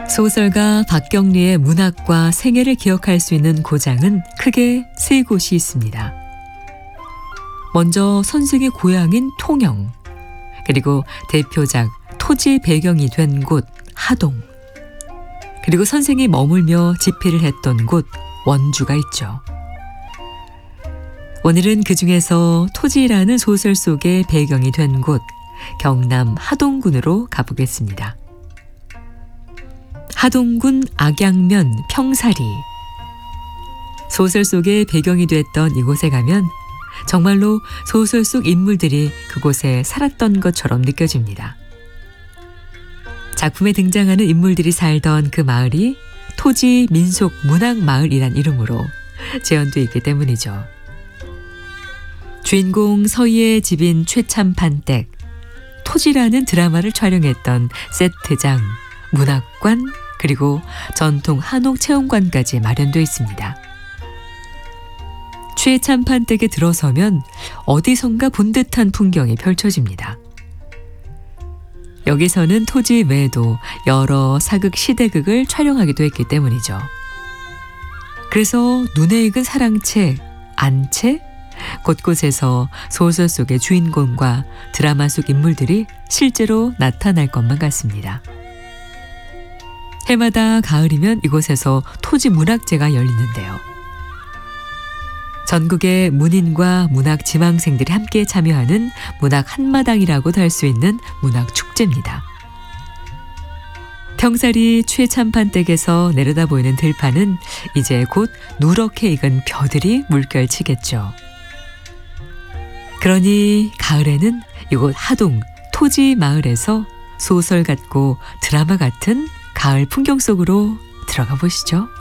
소설가 박경리의 문학과 생애를 기억할 수 있는 고장은 크게 세 곳이 있습니다. 먼저 선생의 고향인 통영, 그리고 대표작 토지 배경이 된 곳 하동, 그리고 선생이 머물며 집필을 했던 곳 원주가 있죠. 오늘은 그중에서 토지라는 소설 속의 배경이 된 곳 경남 하동군으로 가보겠습니다. 하동군 악양면 평사리. 소설 속의 배경이 됐던 이곳에 가면 정말로 소설 속 인물들이 그곳에 살았던 것처럼 느껴집니다. 작품에 등장하는 인물들이 살던 그 마을이 토지 민속 문학 마을이란 이름으로 지어져 있기 때문이죠. 주인공 서희의 집인 최참판댁, 토지라는 드라마를 촬영했던 세트장, 문학관, 그리고 전통 한옥 체험관까지 마련되어 있습니다. 최참판댁에 들어서면 어디선가 본 듯한 풍경이 펼쳐집니다. 여기서는 토지 외에도 여러 사극 시대극을 촬영하기도 했기 때문이죠. 그래서 눈에 익은 사랑책, 안책, 곳곳에서 소설 속의 주인공과 드라마 속 인물들이 실제로 나타날 것만 같습니다. 해마다 가을이면 이곳에서 토지 문학제가 열리는데요. 전국의 문인과 문학 지망생들이 함께 참여하는 문학 한마당이라고도 할 수 있는 문학 축제입니다. 평사리 최참판댁에서 내려다 보이는 들판은 이제 곧 누렇게 익은 벼들이 물결치겠죠. 그러니 가을에는 이곳 하동 토지 마을에서 소설 같고 드라마 같은 가을 풍경 속으로 들어가 보시죠.